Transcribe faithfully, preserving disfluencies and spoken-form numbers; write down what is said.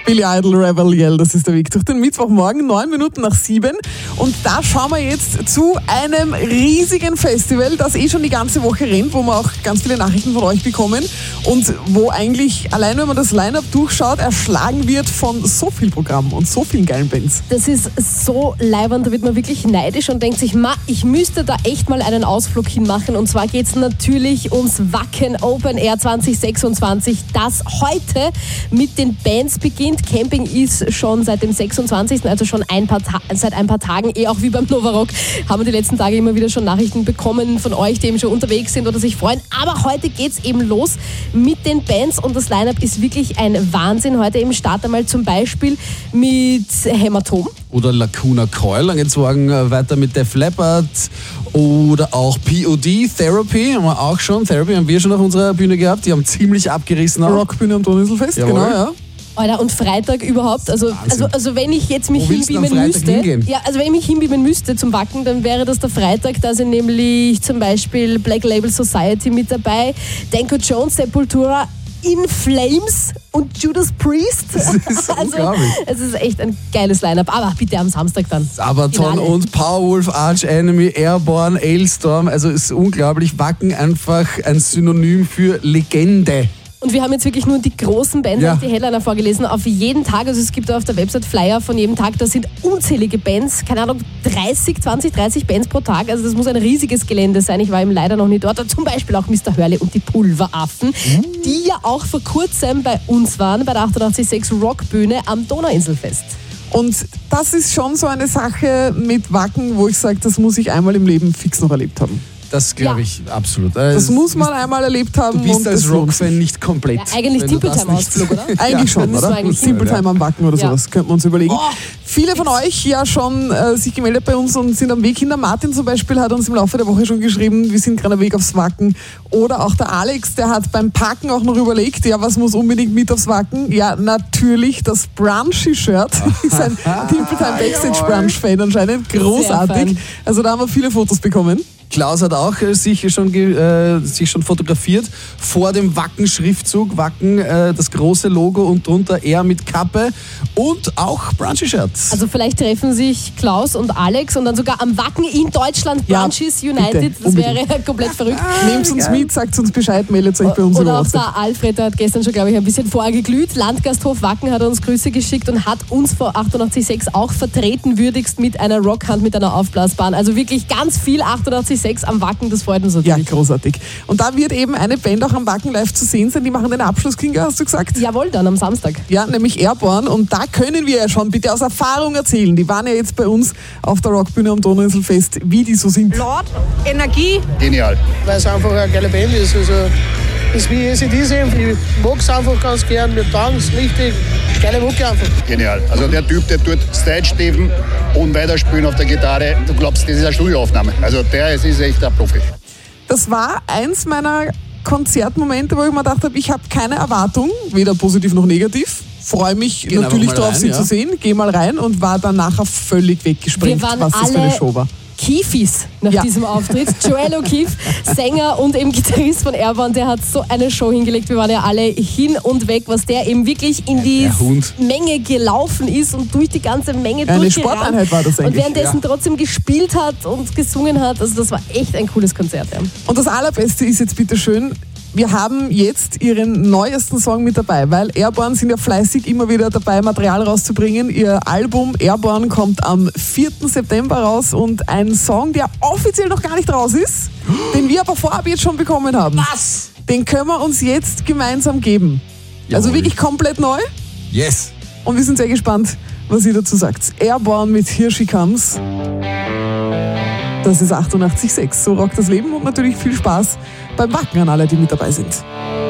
Billy Idol, Rebel Yell, das ist der Weg durch den Mittwochmorgen, neun Minuten nach sieben. Und da schauen wir jetzt zu einem riesigen Festival, das eh schon die ganze Woche rennt, wo wir auch ganz viele Nachrichten von euch bekommen und wo eigentlich, allein wenn man das Line-Up durchschaut, erschlagen wird von so viel Programm und so vielen geilen Bands. Das ist so leibernd, da wird man wirklich neidisch und denkt sich, ma, ich müsste da echt mal einen Ausflug hinmachen. Und zwar geht es natürlich ums Wacken Open Air zwanzig sechsundzwanzig, das heute mit den Bands beginnt. Camping ist schon seit dem sechsundzwanzigsten, also schon ein paar Ta- seit ein paar Tagen, eh auch wie beim Novarock, haben wir die letzten Tage immer wieder schon Nachrichten bekommen von euch, die eben schon unterwegs sind oder sich freuen. Aber heute geht's eben los mit den Bands und das Line-Up ist wirklich ein Wahnsinn. Heute eben starten wir mal zum Beispiel mit Hämatom. Oder Lacuna Coil, dann geht's morgen weiter mit Def Leppard oder auch P O D, Therapy, haben wir auch schon. Therapy haben wir schon auf unserer Bühne gehabt, die haben ziemlich abgerissen. Rockbühne am Donauinselfest, genau, ja. Alter, und Freitag überhaupt, also, also, also wenn ich jetzt mich Wo willst du am hinbeamen Freitag müsste, hingehen? ja, also wenn ich mich hinbeamen müsste zum Wacken, dann wäre das der Freitag, da sind nämlich zum Beispiel Black Label Society mit dabei, Danko Jones, Sepultura, In Flames und Judas Priest. Das ist also, unglaublich. es ist echt ein geiles Line-Up, aber bitte am Samstag dann. Sabaton Finale. und Powerwolf, Arch Enemy, Airborne, Ailstorm, also ist unglaublich. Wacken einfach ein Synonym für Legende. Und wir haben jetzt wirklich nur die großen Bands, Ja. die Headliner vorgelesen, auf jeden Tag. Also es gibt auf der Website Flyer von jedem Tag, da sind unzählige Bands, keine Ahnung, dreißig, zwanzig, dreißig Bands pro Tag. Also das muss ein riesiges Gelände sein. Ich war eben leider noch nie dort. Zum Beispiel auch Mister Hörle und die Pulveraffen, mhm. die ja auch vor kurzem bei uns waren, bei der achtundachtzig Komma sechs Rockbühne am Donauinselfest. Und das ist schon so eine Sache mit Wacken, wo ich sage, das muss ich einmal im Leben fix noch erlebt haben. Das glaube Ja. ich absolut. Das muss man einmal erlebt haben. Du bist und als das lohnt sich. Rockfan nicht komplett. Ja, eigentlich wenn du das Timpeltime-Ausflug, nicht- oder? Eigentlich schon, müssen wir oder? eigentlich Simple Time am Backen oder Ja. sowas, könnten wir uns überlegen. Oh, Viele von euch ja schon äh, sich gemeldet bei uns und sind am Weg hin. Der Martin zum Beispiel hat uns im Laufe der Woche schon geschrieben, wir sind gerade am Weg aufs Wacken. Oder auch der Alex, der hat beim Parken auch noch überlegt, ja, was muss unbedingt mit aufs Wacken? Ja, natürlich das Brunchy-Shirt. Ist ein Simple Time Backstage Brunch-Fan anscheinend. Großartig. fein. Also da haben wir viele Fotos bekommen. Klaus hat auch äh, sich, schon ge, äh, sich schon fotografiert vor dem Wacken-Schriftzug. Wacken, äh, das große Logo und drunter er mit Kappe und auch Brunchy-Shirts. Also vielleicht treffen sich Klaus und Alex und dann sogar am Wacken in Deutschland, Ja, Brunchies United. bitte, Das wäre unbedingt. komplett verrückt. Nehmt uns mit, sagt uns Bescheid, meldet euch bei uns über Oder auch WhatsApp. der Alfred, der hat gestern schon, glaube ich, ein bisschen vorgeglüht. Landgasthof Wacken hat uns Grüße geschickt und hat uns vor achtundachtzig Komma sechs auch vertreten, würdigst mit einer Rockhand, mit einer Aufblasbahn. Also wirklich ganz viel achtundachtzig Komma sechs am Wacken, das freut uns Ja, natürlich. großartig. Und da wird eben eine Band auch am Wacken live zu sehen sein. Die machen den Abschlussklinger, hast du gesagt? Jawohl, dann am Samstag. Ja, nämlich Airborne. Und da können wir ja schon bitte aus Erfahrung erzählen. Die waren ja jetzt bei uns auf der Rockbühne am Donauinselfest, wie die so sind. Laut, Energie. Genial. Weil es einfach eine geile Band ist. Also, das ist wie A C D C. Ich mag es einfach ganz gern. Wir tanzen richtig. Geile Mucke einfach. Genial. Also der Typ, der tut Stage-Steven und weiterspielen auf der Gitarre. Du glaubst, das ist eine Studioaufnahme. Also der ist echt ein Profi. Das war eins meiner Konzertmomente, wo ich mir gedacht habe, ich habe keine Erwartung, weder positiv noch negativ. Freue mich Gehen natürlich einfach mal drauf, rein, sie ja. zu sehen. Geh mal rein und war dann nachher völlig weggesprengt, Wir waren was das für eine alle Show war. Kiefis nach Ja. diesem Auftritt. Joel O'Keefe, Sänger und eben Gitarrist von Airborne, der hat so eine Show hingelegt. Wir waren ja alle hin und weg, was der eben wirklich in die der Hund. Menge gelaufen ist und durch die ganze Menge Eine durchgerannt. Sporteinheit war das Und eigentlich. währenddessen trotzdem gespielt hat und gesungen hat. Also das war echt ein cooles Konzert. Ja. Und das Allerbeste ist jetzt bitte schön, wir haben jetzt ihren neuesten Song mit dabei, weil Airborne sind ja fleißig immer wieder dabei, Material rauszubringen. Ihr Album Airborne kommt am vierten September raus und ein Song, der offiziell noch gar nicht raus ist, den wir aber vorab jetzt schon bekommen haben. Was? Den können wir uns jetzt gemeinsam geben. Also Jawohl. wirklich komplett neu Yes. und wir sind sehr gespannt, was ihr dazu sagt. Airborne mit Here She Comes. Das ist achtundachtzig Komma sechs. So rockt das Leben und natürlich viel Spaß beim Wacken an alle, die mit dabei sind.